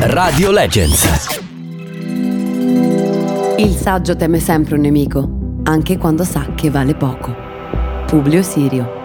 Radio Legends. Il saggio teme sempre un nemico, anche quando sa che vale poco. Publio Sirio.